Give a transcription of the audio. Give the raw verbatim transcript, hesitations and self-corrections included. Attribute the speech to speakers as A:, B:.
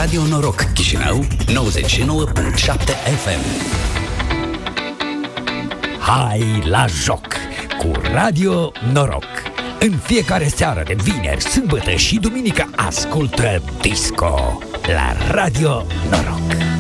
A: Radio Noroc Chișinău nouăzeci și nouă virgulă șapte F M.
B: Hai la joc cu Radio Noroc. În fiecare seară de vineri, sâmbătă și duminică ascultă Disco la Radio Noroc.